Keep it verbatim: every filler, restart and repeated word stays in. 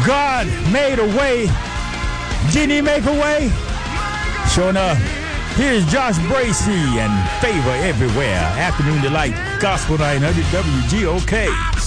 God made a way. Didn't he make a way? Sure enough. Here's Josh Bracey and Favor Everywhere. Afternoon Delight, Gospel nine hundred W G O K.